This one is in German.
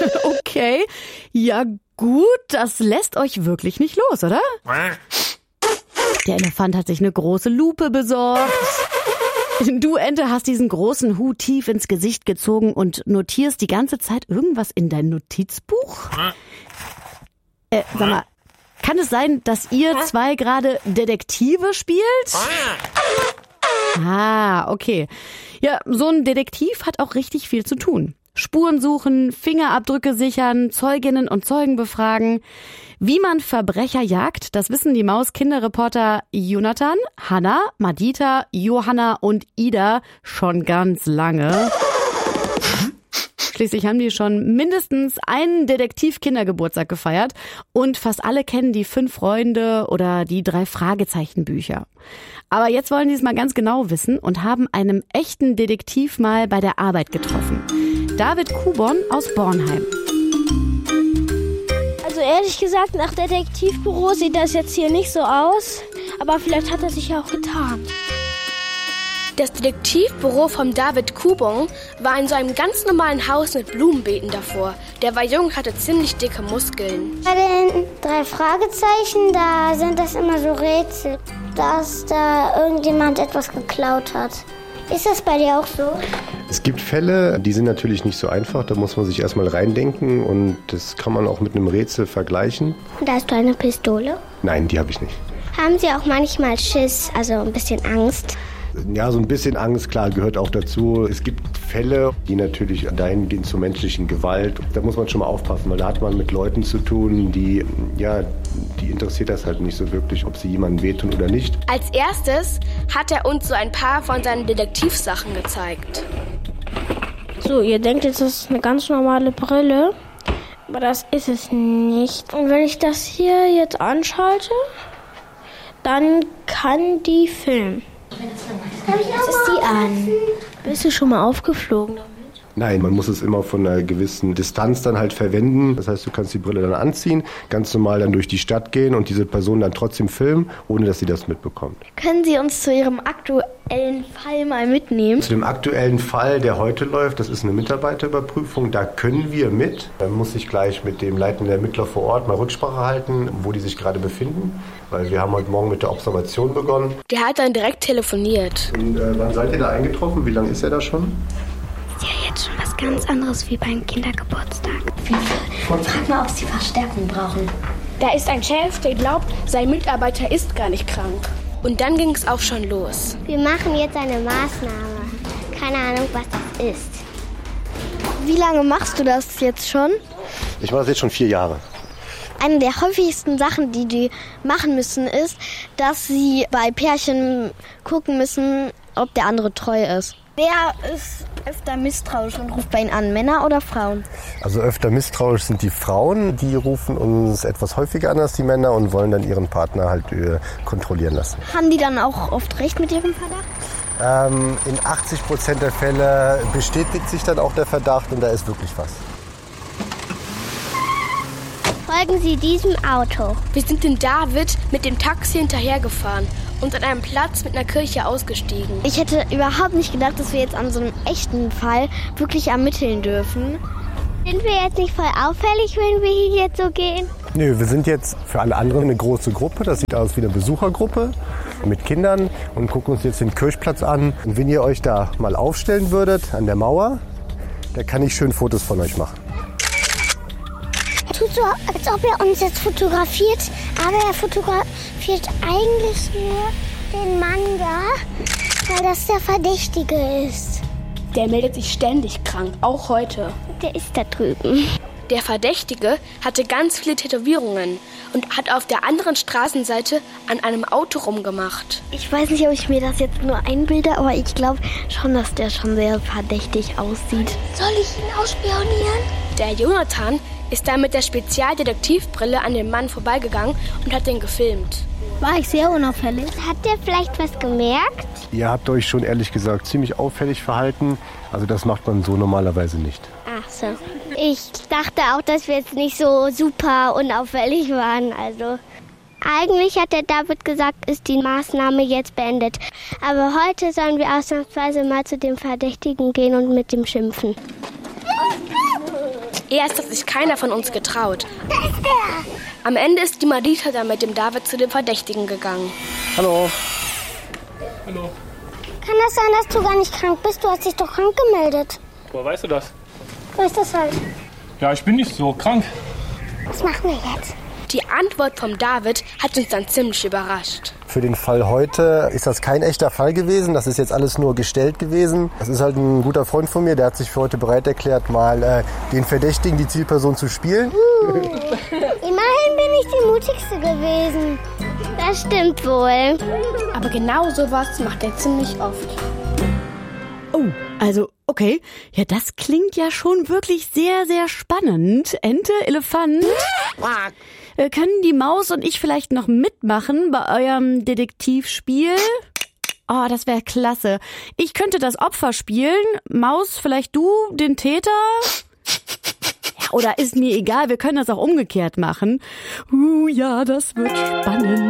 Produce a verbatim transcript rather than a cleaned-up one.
Okay, ja gut, das lässt euch wirklich nicht los, oder? Der Elefant hat sich eine große Lupe besorgt. Du, Ente, hast diesen großen Hut tief ins Gesicht gezogen und notierst die ganze Zeit irgendwas in dein Notizbuch? Äh, sag mal, kann es sein, dass ihr zwei gerade Detektive spielt? Ah, okay. Ja, so ein Detektiv hat auch richtig viel zu tun. Spuren suchen, Fingerabdrücke sichern, Zeuginnen und Zeugen befragen. Wie man Verbrecher jagt, das wissen die Maus-Kinderreporter Jonathan, Hanna, Madita, Johanna und Ida schon ganz lange. Schließlich haben die schon mindestens einen Detektiv-Kindergeburtstag gefeiert und fast alle kennen die Fünf Freunde oder die drei Fragezeichen-Bücher. Aber jetzt wollen die es mal ganz genau wissen und haben einen echten Detektiv mal bei der Arbeit getroffen. David Kubon aus Bornheim. Also ehrlich gesagt, nach Detektivbüro sieht das jetzt hier nicht so aus, aber vielleicht hat er sich ja auch getan. Das Detektivbüro von David Kubon war in so einem ganz normalen Haus mit Blumenbeeten davor. Der war jung und hatte ziemlich dicke Muskeln. Bei den drei Fragezeichen, da sind das immer so Rätsel, dass da irgendjemand etwas geklaut hat. Ist das bei dir auch so? Es gibt Fälle, die sind natürlich nicht so einfach. Da muss man sich erstmal reindenken und das kann man auch mit einem Rätsel vergleichen. Und hast du eine Pistole? Nein, die habe ich nicht. Haben Sie auch manchmal Schiss, also ein bisschen Angst? Ja, so ein bisschen Angst, klar, gehört auch dazu. Es gibt Fälle, die natürlich dahin gehen zur menschlichen Gewalt. Da muss man schon mal aufpassen, weil da hat man mit Leuten zu tun, die, ja, die interessiert das halt nicht so wirklich, ob sie jemandem wehtun oder nicht. Als erstes hat er uns so ein paar von seinen Detektivsachen gezeigt. So, ihr denkt jetzt, das ist eine ganz normale Brille, aber das ist es nicht. Und wenn ich das hier jetzt anschalte, dann kann die filmen. Was ist die an? Bist du schon mal aufgeflogen damit? Nein, man muss es immer von einer gewissen Distanz dann halt verwenden. Das heißt, du kannst die Brille dann anziehen, ganz normal dann durch die Stadt gehen und diese Person dann trotzdem filmen, ohne dass sie das mitbekommt. Können Sie uns zu Ihrem aktuellen Fall mal mitnehmen? Zu dem aktuellen Fall, der heute läuft, das ist eine Mitarbeiterüberprüfung, da können wir mit. Man muss sich gleich mit dem leitenden Ermittler vor Ort mal Rücksprache halten, wo die sich gerade befinden, weil wir haben heute Morgen mit der Observation begonnen. Der hat dann direkt telefoniert. Und äh, wann seid ihr da eingetroffen? Wie lange ist er da schon? Ist ja jetzt schon was ganz anderes wie beim Kindergeburtstag. Frag mal, ob sie Verstärkung brauchen. Da ist ein Chef, der glaubt, sein Mitarbeiter ist gar nicht krank. Und dann ging es auch schon los. Wir machen jetzt eine Maßnahme. Keine Ahnung, was das ist. Wie lange machst du das jetzt schon? Ich mache das jetzt schon vier Jahre. Eine der häufigsten Sachen, die die machen müssen, ist, dass sie bei Pärchen gucken müssen, ob der andere treu ist. Wer ist öfter misstrauisch und ruft bei Ihnen an, Männer oder Frauen? Also öfter misstrauisch sind die Frauen, die rufen uns etwas häufiger an als die Männer und wollen dann ihren Partner halt äh, kontrollieren lassen. Haben die dann auch oft recht mit ihrem Verdacht? Ähm, in achtzig Prozent der Fälle bestätigt sich dann auch der Verdacht und da ist wirklich was. Folgen Sie diesem Auto. Wir sind dem David mit dem Taxi hinterhergefahren und an einem Platz mit einer Kirche ausgestiegen. Ich hätte überhaupt nicht gedacht, dass wir jetzt an so einem echten Fall wirklich ermitteln dürfen. Sind wir jetzt nicht voll auffällig, wenn wir hier jetzt so gehen? Nö, wir sind jetzt für alle anderen eine große Gruppe. Das sieht aus wie eine Besuchergruppe mit Kindern und gucken uns jetzt den Kirchplatz an. Und wenn ihr euch da mal aufstellen würdet an der Mauer, da kann ich schön Fotos von euch machen. Tut so, als ob er uns jetzt fotografiert, aber er fotografiert eigentlich nur den Mann da, weil das der Verdächtige ist. Der meldet sich ständig krank, auch heute. Der ist da drüben. Der Verdächtige hatte ganz viele Tätowierungen und hat auf der anderen Straßenseite an einem Auto rumgemacht. Ich weiß nicht, ob ich mir das jetzt nur einbilde, aber ich glaube schon, dass der schon sehr verdächtig aussieht. Soll ich ihn ausspionieren? Der Jonathan ist dann mit der Spezialdetektivbrille an dem Mann vorbeigegangen und hat den gefilmt. War ich sehr unauffällig? Hat der vielleicht was gemerkt? Ihr habt euch schon ehrlich gesagt ziemlich auffällig verhalten. Also das macht man so normalerweise nicht. Ach so. Ich dachte auch, dass wir jetzt nicht so super unauffällig waren. Also eigentlich hat der David gesagt, ist die Maßnahme jetzt beendet. Aber heute sollen wir ausnahmsweise mal zu dem Verdächtigen gehen und mit ihm schimpfen. Erst hat sich keiner von uns getraut. Am Ende ist die Marita dann mit dem David zu dem Verdächtigen gegangen. Hallo. Hallo. Kann das sein, dass du gar nicht krank bist? Du hast dich doch krank gemeldet. Woher weißt du das? So ist das halt. Ja, ich bin nicht so krank. Was machen wir jetzt? Die Antwort vom David hat uns dann ziemlich überrascht. Für den Fall heute ist das kein echter Fall gewesen. Das ist jetzt alles nur gestellt gewesen. Das ist halt ein guter Freund von mir, der hat sich für heute bereit erklärt, mal äh, den Verdächtigen, die Zielperson zu spielen. Uh, immerhin bin ich die mutigste gewesen. Das stimmt wohl. Aber genau sowas macht er ziemlich oft. Oh, also, okay. Ja, das klingt ja schon wirklich sehr, sehr spannend. Ente, Elefant. Äh, können die Maus und ich vielleicht noch mitmachen bei eurem Detektivspiel? Oh, das wäre klasse. Ich könnte das Opfer spielen. Maus, vielleicht du, den Täter? Ja, oder ist mir egal, wir können das auch umgekehrt machen. Uh, ja, das wird spannend.